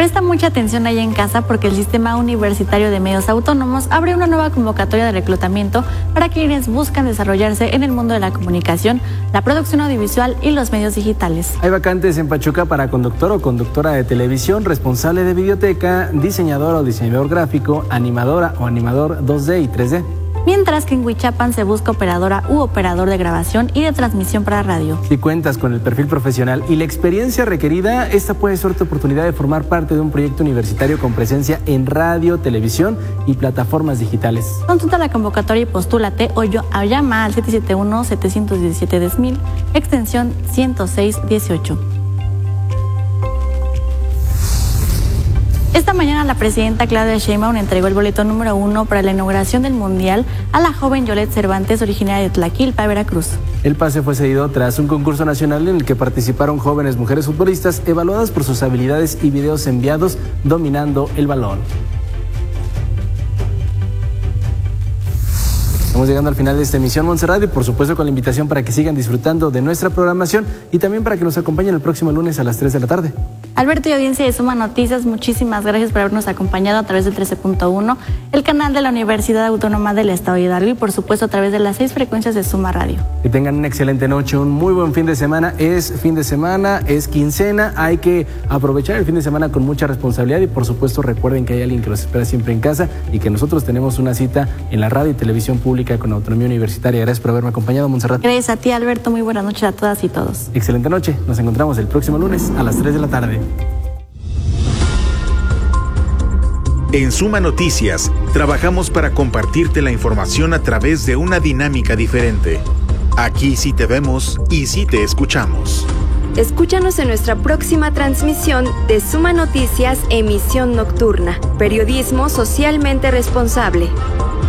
Presta mucha atención ahí en casa porque el Sistema Universitario de Medios Autónomos abre una nueva convocatoria de reclutamiento para quienes buscan desarrollarse en el mundo de la comunicación, la producción audiovisual y los medios digitales. Hay vacantes en Pachuca para conductor o conductora de televisión, responsable de videoteca, diseñador o diseñador gráfico, animadora o animador 2D y 3D. Mientras que en Huichapan se busca operadora u operador de grabación y de transmisión para radio. Si cuentas con el perfil profesional y la experiencia requerida, esta puede ser tu oportunidad de formar parte de un proyecto universitario con presencia en radio, televisión y plataformas digitales. Consulta la convocatoria y postúlate o llama al 771-717-1000, extensión 10618. Esta mañana la presidenta Claudia Sheinbaum entregó el boleto número 1 para la inauguración del Mundial a la joven Yolette Cervantes, originaria de Tlaquilpa, Veracruz. El pase fue cedido tras un concurso nacional en el que participaron jóvenes mujeres futbolistas evaluadas por sus habilidades y videos enviados dominando el balón. Estamos llegando al final de esta emisión, Montserrat, y por supuesto con la invitación para que sigan disfrutando de nuestra programación y también para que nos acompañen el próximo lunes a las 3 de la tarde. Alberto y audiencia de Suma Noticias, muchísimas gracias por habernos acompañado a través del 13.1, el canal de la Universidad Autónoma del Estado de Hidalgo y por supuesto a través de las 6 frecuencias de Suma Radio. Que tengan una excelente noche, un muy buen fin de semana. Es fin de semana, es quincena, hay que aprovechar el fin de semana con mucha responsabilidad y por supuesto recuerden que hay alguien que los espera siempre en casa y que nosotros tenemos una cita en la radio y televisión pública con autonomía universitaria. Gracias por haberme acompañado, Montserrat. Gracias a ti, Alberto. Muy buenas noches a todas y todos. Excelente noche. Nos encontramos el próximo lunes a las 3 de la tarde. En Suma Noticias, trabajamos para compartirte la información a través de una dinámica diferente. Aquí sí te vemos y sí te escuchamos. Escúchanos en nuestra próxima transmisión de Suma Noticias, emisión nocturna. Periodismo socialmente responsable.